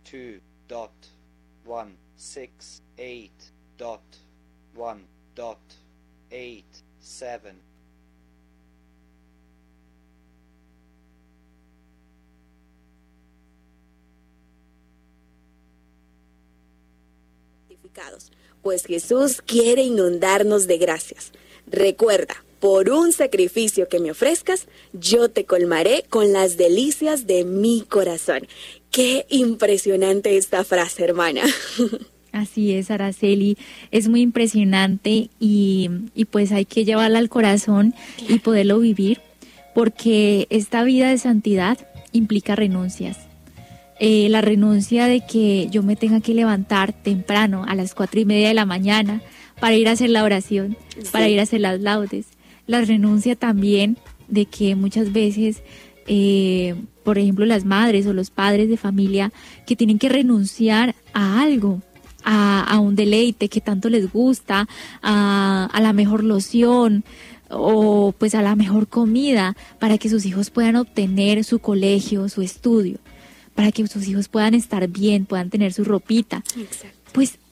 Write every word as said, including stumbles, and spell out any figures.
two dot one six eight dot one dot eight seven. Pues Jesús quiere inundarnos de gracias. Recuerda, por un sacrificio que me ofrezcas, yo te colmaré con las delicias de mi corazón. Qué impresionante esta frase, hermana. Así es, Araceli, es muy impresionante y, y pues hay que llevarla al corazón y poderlo vivir, porque esta vida de santidad implica renuncias. Eh, la renuncia de que yo me tenga que levantar temprano a las cuatro y media de la mañana para ir a hacer la oración, sí. para ir a hacer las laudes. La renuncia también de que muchas veces, eh, por ejemplo, las madres o los padres de familia que tienen que renunciar a algo, a, a un deleite que tanto les gusta, a, a la mejor loción o pues a la mejor comida para que sus hijos puedan obtener su colegio, su estudio, para que sus hijos puedan estar bien, puedan tener su ropita. Exacto. Pues